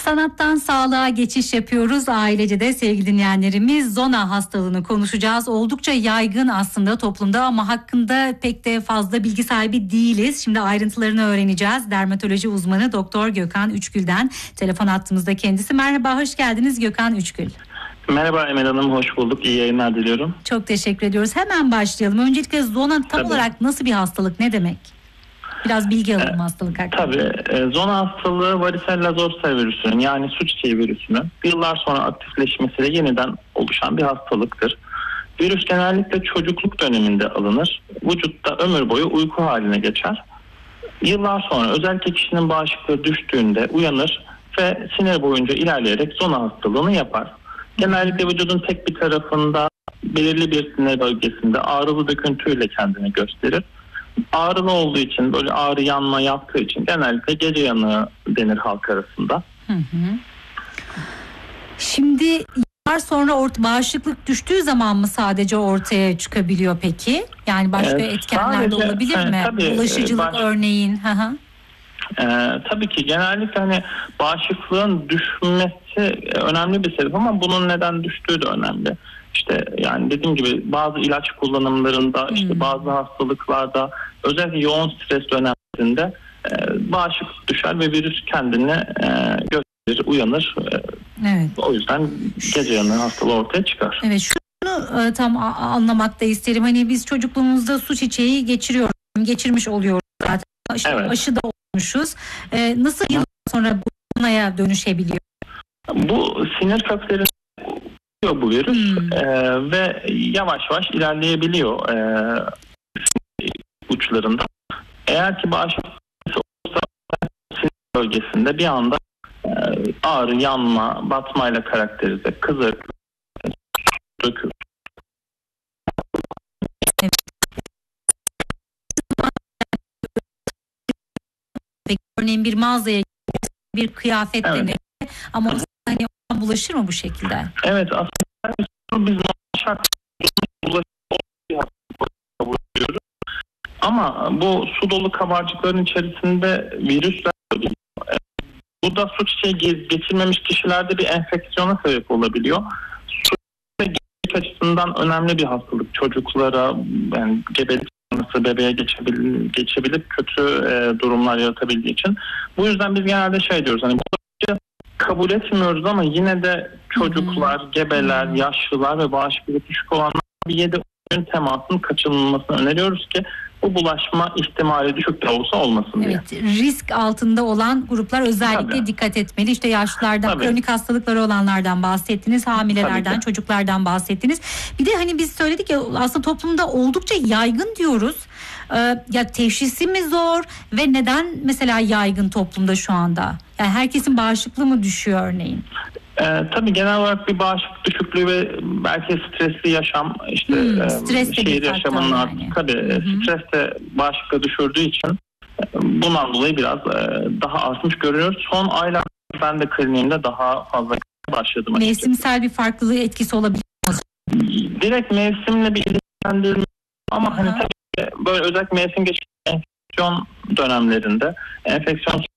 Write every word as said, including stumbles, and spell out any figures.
Sanattan sağlığa geçiş yapıyoruz. Ailece de sevgili dinleyenlerimiz zona hastalığını konuşacağız. Oldukça yaygın aslında toplumda ama hakkında pek de fazla bilgi sahibi değiliz. Şimdi ayrıntılarını öğreneceğiz. Dermatoloji uzmanı Doktor Gökhan Üçgül'den telefon attığımızda kendisi. Merhaba, hoş geldiniz Gökhan Üçgül. Merhaba Emel Hanım, hoş bulduk. İyi yayınlar diliyorum. Çok teşekkür ediyoruz. Hemen başlayalım. Öncelikle zona tam Tabii. olarak nasıl bir hastalık, ne demek? Biraz bilgi alalım ee, hastalık hakkında. Tabii. E, zona hastalığı varicella zoster virüsünün yani su çiçeği virüsünün yıllar sonra aktifleşmesiyle yeniden oluşan bir hastalıktır. Virüs genellikle çocukluk döneminde alınır. Vücutta ömür boyu uyku haline geçer. Yıllar sonra özellikle kişinin bağışıklığı düştüğünde uyanır ve sinir boyunca ilerleyerek zona hastalığını yapar. Genellikle vücudun tek bir tarafında belirli bir sinir bölgesinde ağrılı döküntüyle kendini gösterir. Ağrılı olduğu için, böyle ağrı yanma yaptığı için genellikle gece yanığı denir halk arasında. Hı hı. Şimdi yıllar sonra orta, bağışıklık düştüğü zaman mı sadece ortaya çıkabiliyor peki? Yani başka ee, etkenler de olabilir e, mi? Tabii, Bulaşıcılık baş... örneğin. Hı hı. Ee, tabii ki genellikle hani bağışıklığın düşmesi önemli bir sebep ama bunun neden düştüğü de önemli. İşte yani dediğim gibi bazı ilaç kullanımlarında, işte hmm. bazı hastalıklarda, özellikle yoğun stres dönemlerinde e, bağışıklık düşer ve virüs kendini e, gösterir, uyanır. E, evet. O yüzden gece yanığı hastalığı ortaya çıkar. Evet, şunu e, tam a- anlamakta isterim. Hani biz çocukluğumuzda su çiçeği geçiriyoruz, geçirmiş oluyoruz zaten. İşte evet. Aşı da olmuşuz. E, nasıl yıllar sonra bunaya dönüşebiliyor? Bu sinir köklerinde bu virüs hmm. e, ve yavaş yavaş ilerleyebiliyor e, uçlarında. Eğer ki bağışıklık olursa sinir bölgesinde bir anda e, ağrı, yanma, batmayla karakterize, kızarıklık, dökülür. Örneğin bir mağazaya bir kıyafet evet. denir ama hani bulaşır mı bu şekilde? Evet, aslında biz bulaşır ama bu su dolu kabarcıkların içerisinde virüsler olabiliyor. Burada su çiçeği geçirmemiş kişilerde bir enfeksiyona sebep olabiliyor. Su çiçeği açısından önemli bir hastalık. Çocuklara, yani gebelik sonrası bebeğe geçebilir, geçebilip kötü e, durumlar yaratabildiği için. Bu yüzden biz genelde şey diyoruz, hani bu kabul etmiyoruz ama yine de çocuklar, hmm. gebeler, hmm. yaşlılar ve bağışıklık düşük olanlar bir yedi gün temasın kaçınılmasını öneriyoruz ki bu bulaşma ihtimali düşük de olsa olmasın diye. Evet, risk altında olan gruplar özellikle Tabii. dikkat etmeli. İşte yaşlılardan, Tabii. kronik hastalıkları olanlardan bahsettiniz, hamilelerden, çocuklardan bahsettiniz. Bir de hani biz söyledik ya, aslında toplumda oldukça yaygın diyoruz. Ee, ya teşhisi mi zor ve neden mesela yaygın toplumda şu anda? Yani herkesin bağışıklığı mı düşüyor örneğin? Ee, tabii genel olarak bir bağışıklık düşüklüğü ve belki stresli yaşam, işte hmm, e, şehir yaşamının artık yani. Tabii Hı-hı. stres de bağışıklığı düşürdüğü için e, bundan dolayı biraz e, daha artmış görüyoruz. Son aylarda ben de kliniğimde daha fazla başladım. Mevsimsel açıkçası. Bir farklılığı etkisi olabilir mi? Direkt mevsimle bir ilgilendirme ama Hı-hı. hani tabii böyle özellikle mevsim geçişi enfeksiyon dönemlerinde enfeksiyon